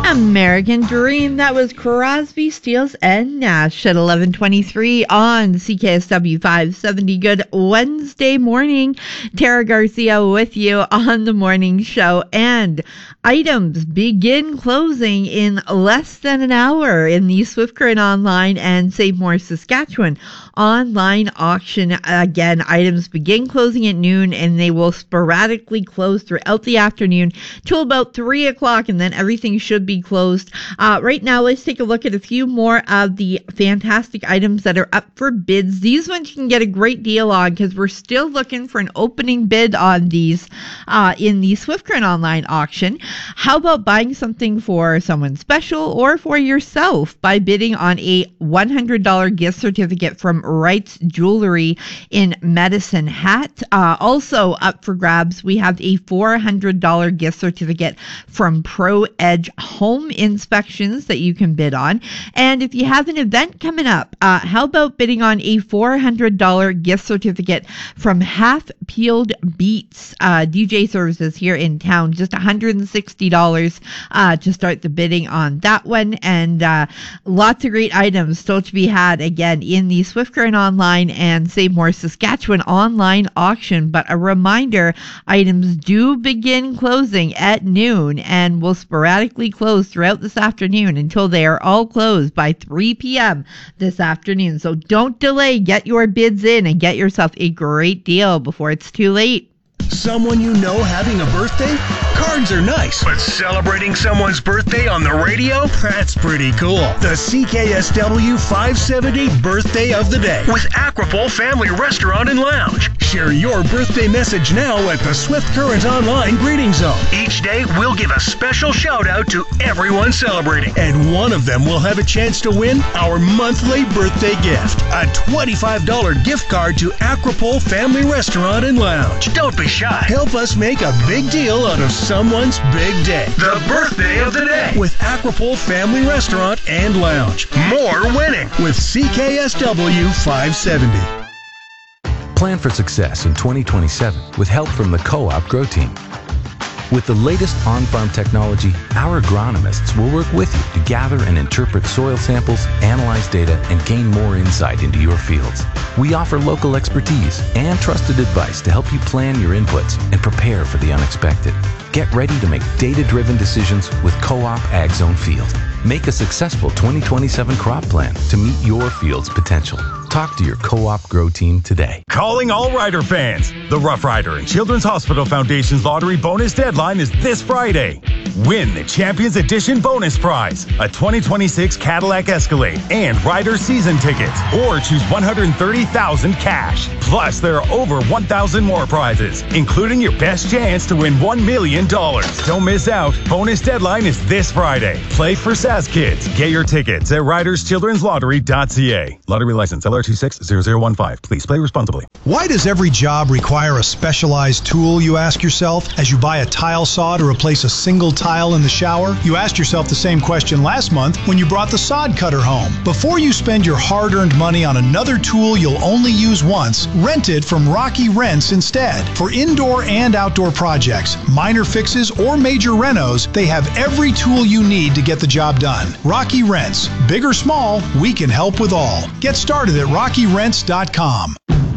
American Dream. That was Crosby, Stills, and Nash at 11:23 on CKSW 570. Good Wednesday morning. Tara Garcia with you on the morning show. And items begin closing in less than an hour in the Swift Current Online and Save More Saskatchewan online auction. Again, items begin closing at noon, and they will sporadically close throughout the afternoon till about 3 o'clock, and then everything should be closed. Right now, let's take a look at a few more of the fantastic items that are up for bids. These ones you can get a great deal on because we're still looking for an opening bid on these in the Swift Current Online auction. How about buying something for someone special or for yourself by bidding on a $100 gift certificate from Wright's Jewelry in Medicine Hat? Also up for grabs, we have a $400 gift certificate from Pro Edge Home Inspections that you can bid on. And if you have an event coming up, how about bidding on a $400 gift certificate from Half Peeled Beats DJ services here in town? Just $160 to start the bidding on that one. And lots of great items still to be had, again, in the Swift Current Online and Save More Saskatchewan online auction. But a reminder, items do begin closing at noon and will sporadically close throughout this afternoon until they are all closed by 3 p.m. this afternoon. So don't delay. Get your bids in and get yourself a great deal before it's too late. Someone you know having a birthday? Cards are nice. But celebrating someone's birthday on the radio? That's pretty cool. The CKSW 570 Birthday of the Day with Aquapole Family Restaurant and Lounge. Share your birthday message now at the Swift Current Online Greeting Zone. Each day, we'll give a special shout out to everyone celebrating. And one of them will have a chance to win our monthly birthday gift. A $25 gift card to Aquapole Family Restaurant and Lounge. Don't be shy. Help us make a big deal out of someone's big day. The Birthday of the Day with Aquapole Family Restaurant and Lounge. More winning with CKSW 570. Plan for success in 2027 with help from the Co-op Grow Team. With the latest on-farm technology, our agronomists will work with you to gather and interpret soil samples, analyze data, and gain more insight into your fields. We offer local expertise and trusted advice to help you plan your inputs and prepare for the unexpected. Get ready to make data-driven decisions with Co-op Ag Zone Field. Make a successful 2027 crop plan to meet your field's potential. Talk to your Co-op Grow Team today. Calling all Rider fans. The Rough Rider and Children's Hospital Foundation's lottery bonus deadline is this Friday. Win the Champions Edition bonus prize, a 2026 Cadillac Escalade and Rider season tickets, or choose $130,000 cash. Plus, there are over 1,000 more prizes, including your best chance to win $1 million. Don't miss out. Bonus deadline is this Friday. Play for SAS Kids. Get your tickets at riderschildrenslottery.ca. Lottery license LR260015. Please play responsibly. Why does every job require a specialized tool, you ask yourself, as you buy a tile saw to replace a single tile in the shower? You asked yourself the same question last month when you brought the sod cutter home. Before you spend your hard-earned money on another tool you'll only use once, rent it from Rocky Rents instead. For indoor and outdoor projects, minor fixes, or major renos, they have every tool you need to get the job done. Rocky Rents. Big or small, we can help with all. Get started at rockyrents.com.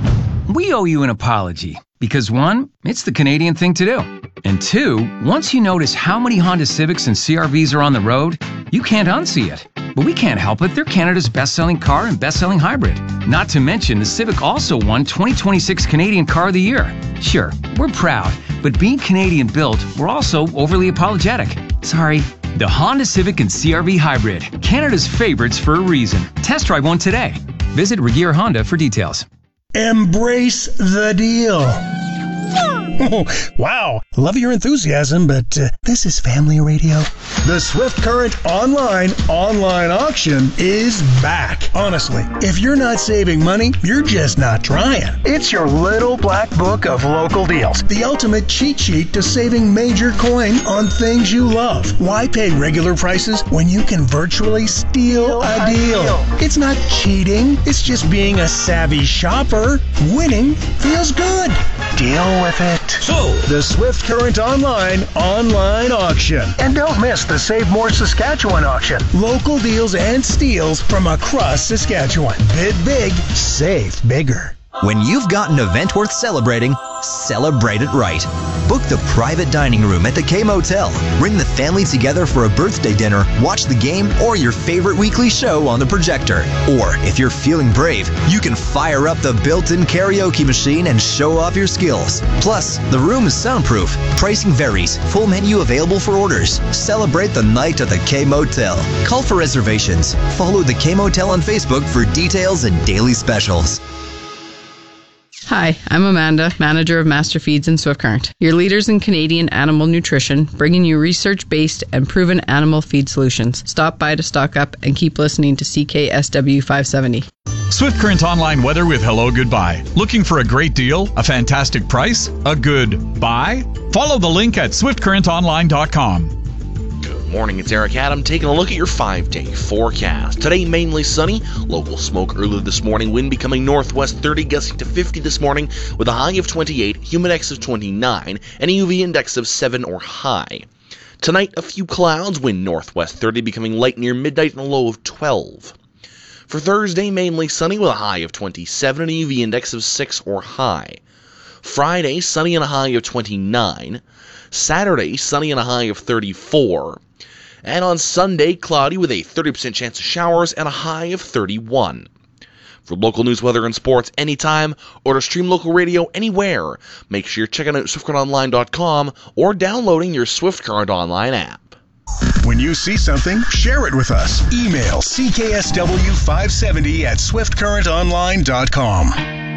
We owe you an apology because, one, it's the Canadian thing to do. And two, once you notice how many Honda Civics and CR-Vs are on the road, you can't unsee it. But we can't help it. They're Canada's best-selling car and best-selling hybrid. Not to mention, the Civic also won 2026 Canadian Car of the Year. Sure, we're proud, but being Canadian-built, we're also overly apologetic. Sorry. The Honda Civic and CR-V Hybrid, Canada's favorites for a reason. Test drive one today. Visit Regier Honda for details. Embrace the deal. Oh, wow. Love your enthusiasm, but this is family radio. The Swift Current online auction is back. Honestly, if you're not saving money, you're just not trying. It's your little black book of local deals. The ultimate cheat sheet to saving major coin on things you love. Why pay regular prices when you can virtually steal a deal? It's not cheating. It's just being a savvy shopper. Winning feels good. Deal with it. So, The Swift Current online auction. And don't miss the Save More Saskatchewan auction. Local deals and steals from across Saskatchewan. Bid big, save bigger. When you've got an event worth celebrating, celebrate it right. Book the private dining room at the K Motel. Bring the family together for a birthday dinner, watch the game, or your favorite weekly show on the projector. Or, if you're feeling brave, you can fire up the built-in karaoke machine and show off your skills. Plus, the room is soundproof. Pricing varies. Full menu available for orders. Celebrate the night at the K Motel. Call for reservations. Follow the K Motel on Facebook for details and daily specials. Hi, I'm Amanda, manager of Master Feeds in Swift Current, your leaders in Canadian animal nutrition, bringing you research-based and proven animal feed solutions. Stop by to stock up and keep listening to CKSW 570. Swift Current online weather with Hello Goodbye. Looking for a great deal, a fantastic price, a good buy? Follow the link at swiftcurrentonline.com. Morning, it's Eric Adam taking a look at your 5-day forecast. Today, mainly sunny. Local smoke early this morning. Wind becoming northwest 30, gusting to 50 this morning with a high of 28, humidex of 29, and a UV index of 7 or high. Tonight, a few clouds. Wind northwest 30, becoming light near midnight and a low of 12. For Thursday, mainly sunny with a high of 27 and a UV index of 6 or high. Friday, sunny and a high of 29. Saturday, sunny and a high of 34. And on Sunday, cloudy with a 30% chance of showers and a high of 31. For local news, weather, and sports anytime, or to stream local radio anywhere, make sure you're checking out SwiftCurrentOnline.com or downloading your Swift Current Online app. When you see something, share it with us. Email CKSW570 at SwiftCurrentOnline.com.